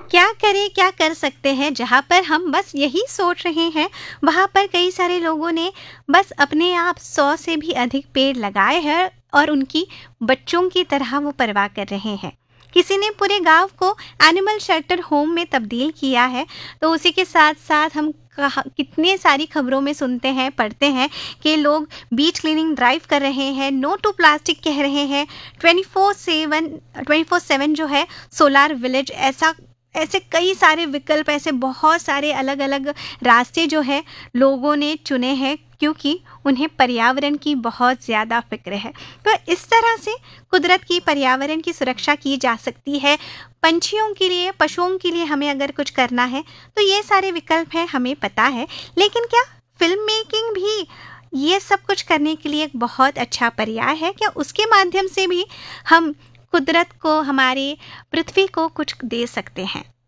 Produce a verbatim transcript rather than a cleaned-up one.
क्या करें, क्या कर सकते हैं? जहाँ पर हम बस यही सोच रहे हैं, वहाँ पर कई सारे लोगों ने बस अपने आप सौ से भी अधिक पेड़ लगाए हैं और उनकी बच्चों की तरह वो परवाह कर रहे हैं। किसी ने पूरे गांव को एनिमल शेल्टर होम में तब्दील किया है। तो उसी के साथ साथ हम कहा कितने सारी खबरों में सुनते हैं, पढ़ते हैं कि लोग बीच क्लीनिंग ड्राइव कर रहे हैं, नो टू प्लास्टिक कह रहे हैं, twenty four seven twenty four seven जो है सोलार विलेज, ऐसा ऐसे कई सारे विकल्प, ऐसे बहुत सारे अलग अलग रास्ते जो है लोगों ने चुने हैं, क्योंकि उन्हें पर्यावरण की बहुत ज़्यादा फिक्र है। तो इस तरह से कुदरत की, पर्यावरण की सुरक्षा की जा सकती है। पंछियों के लिए, पशुओं के लिए हमें अगर कुछ करना है तो ये सारे विकल्प हैं, हमें पता है। लेकिन क्या फिल्म मेकिंग भी ये सब कुछ करने के लिए एक बहुत अच्छा पर्याय है? क्या उसके माध्यम से भी हम कुदरत को, हमारे पृथ्वी को कुछ दे सकते हैं?